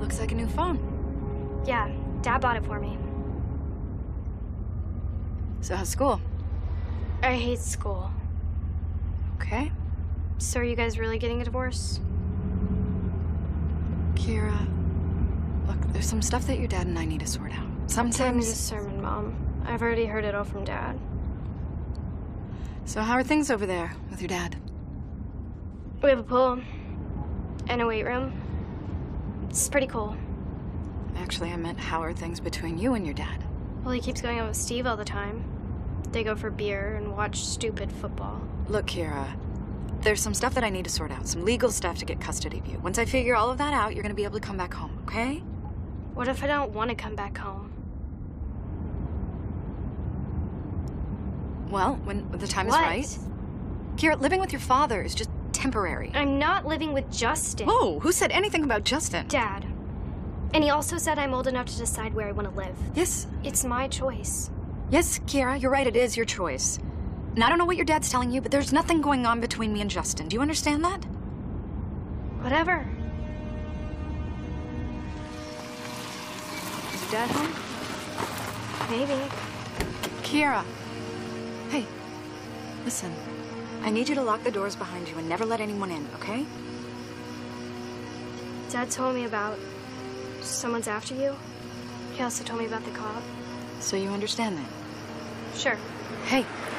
Looks like a new phone. Yeah, Dad bought it for me. So how's school? I hate school. Okay. So are you guys really getting a divorce? Kira, look, there's some stuff that your dad and I need to sort out. Tell me Sometimes... this sermon, Mom. I've already heard it all from Dad. So how are things over there with your dad? We have a pool and a weight room. It's pretty cool. Actually, I meant how are things between you and your dad? Well, he keeps going out with Steve all the time. They go for beer and watch stupid football. Look, Kira, there's some stuff that I need to sort out, some legal stuff to get custody of you. Once I figure all of that out, you're gonna be able to come back home, okay? What if I don't want to come back home? Well, when the time is right. Kira, living with your father is just temporary. I'm not living with Justin. Whoa, who said anything about Justin? Dad. And he also said I'm old enough to decide where I want to live. Yes. It's my choice. Yes, Kira, you're right, it is your choice. And I don't know what your dad's telling you, but there's nothing going on between me and Justin. Do you understand that? Whatever. Is your dad home? Maybe. Kira. Hey, listen. I need you to lock the doors behind you and never let anyone in, okay? Dad told me about someone's after you. He also told me about the cop. So you understand that? Sure. Hey,